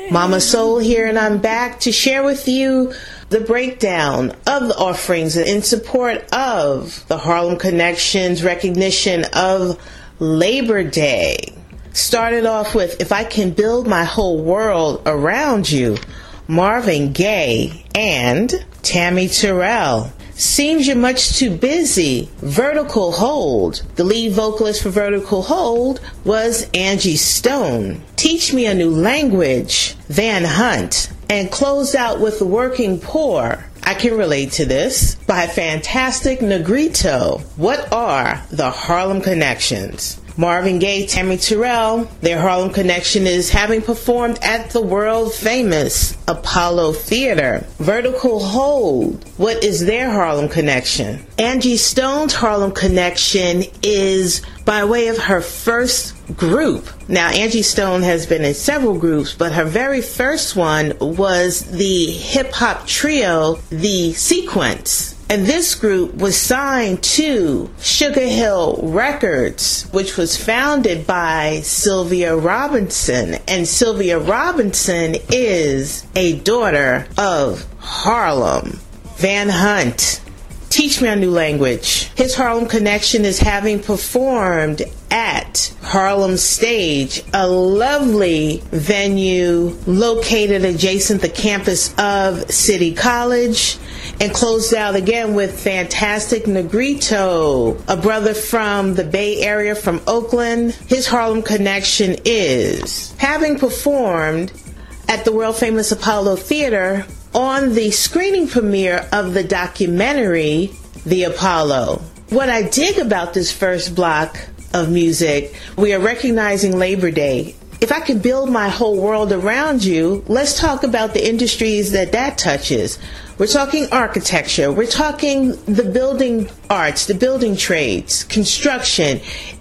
Mama Soul here, and I'm back to share with you the breakdown of the offerings in support of the Harlem Connection's recognition of Labor Day. Started off with If I Can Build My Whole World Around You, Marvin Gaye and Tammy Terrell. Seems You're Much Too Busy, Vertical Hold. The lead vocalist for Vertical Hold was Angie Stone. Teach Me a New Language, Van Hunt. And closed out with The Working Poor, I Can Relate to This, by Fantastic Negrito. What are the Harlem Connections? Marvin Gaye, Tammy Terrell, their Harlem Connection is having performed at the world-famous Apollo Theater. Vertical Hold, what is their Harlem Connection? Angie Stone's Harlem Connection is by way of her first group. Now, Angie Stone has been in several groups, but her very first one was the hip-hop trio, The Sequence. And this group was signed to Sugar Hill Records, which was founded by Sylvia Robinson. And Sylvia Robinson is a daughter of Harlem. Van Hunt, Teach Me a New Language. His Harlem Connection is having performed at Harlem Stage, a lovely venue located adjacent the campus of City College, and closed out again with Fantastic Negrito, a brother from the Bay Area from Oakland. His Harlem Connection is having performed at the world-famous Apollo Theater on the screening premiere of the documentary, The Apollo. What I dig about this first block of music, we are recognizing Labor Day. If I could build my whole world around you, let's talk about the industries that touches. We're talking architecture. We're talking the building arts, the building trades, construction,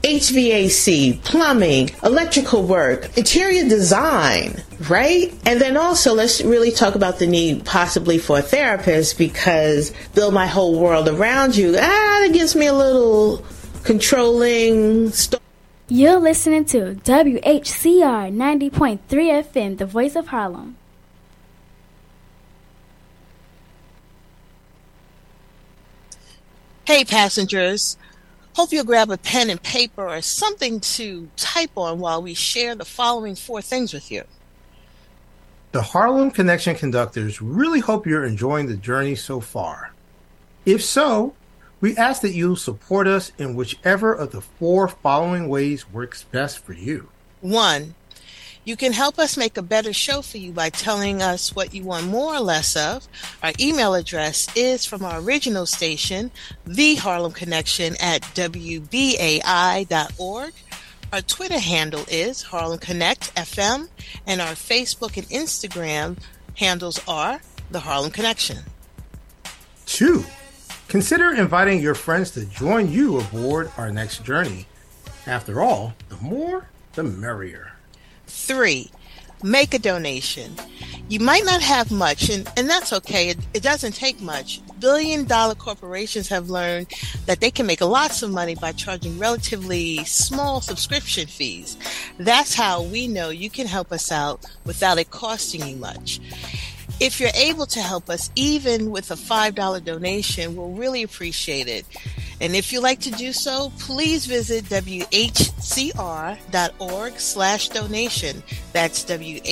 HVAC, plumbing, electrical work, interior design, right? And then also let's really talk about the need possibly for a therapist, because build my whole world around you, that gives me a little controlling story. You're listening to WHCR 90.3 FM, the voice of Harlem. Hey passengers, hope you'll grab a pen and paper or something to type on while we share the following 4 things with you. The Harlem Connection conductors really hope you're enjoying the journey so far. If so, we ask that you support us in whichever of the 4 following ways works best for you. 1. You can help us make a better show for you by telling us what you want more or less of. Our email address is from our original station, The Harlem Connection at WBAI.org. Our Twitter handle is Harlem Connect FM, and our Facebook and Instagram handles are The Harlem Connection. 2. Consider inviting your friends to join you aboard our next journey. After all, the more, the merrier. 3. Make a donation. You might not have much, and that's okay. It doesn't take much. Billion-dollar corporations have learned that they can make lots of money by charging relatively small subscription fees. That's how we know you can help us out without it costing you much. If you're able to help us, even with a $5 donation, we'll really appreciate it. And if you'd like to do so, please visit WHCR.org/donation. That's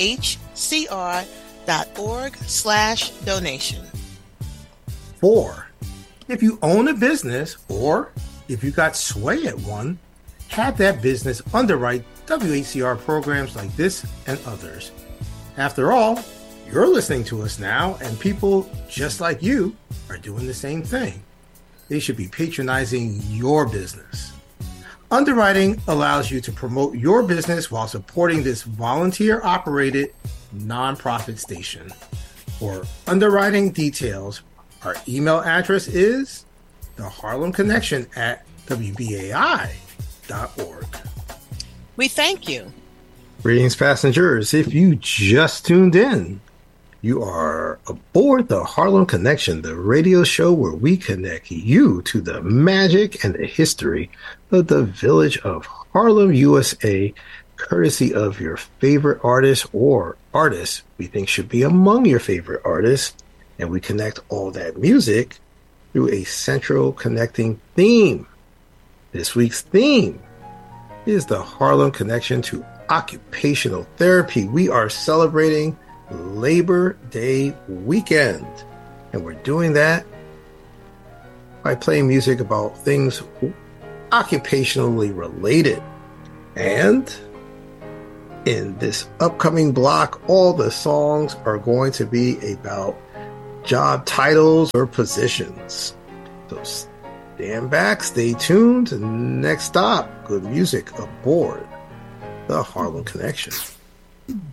WHCR.org/donation. 4. If you own a business, or if you got sway at one, have that business underwrite WHCR programs like this and others. After all, you're listening to us now, and people just like you are doing the same thing. They should be patronizing your business. Underwriting allows you to promote your business while supporting this volunteer-operated nonprofit station. For underwriting details, our email address is the Harlem Connection at WBAI.org. We thank you. Greetings, passengers. If you just tuned in, you are aboard the Harlem Connection, the radio show where we connect you to the magic and the history of the village of Harlem, USA, courtesy of your favorite artist or artists we think should be among your favorite artists, and we connect all that music through a central connecting theme. This week's theme is the Harlem Connection to Occupational Therapy. We are celebrating Labor Day weekend, and we're doing that by playing music about things occupationally related. And in this upcoming block, all the songs are going to be about job titles or positions. So stand back, stay tuned, and next stop, good music aboard the Harlem Connection.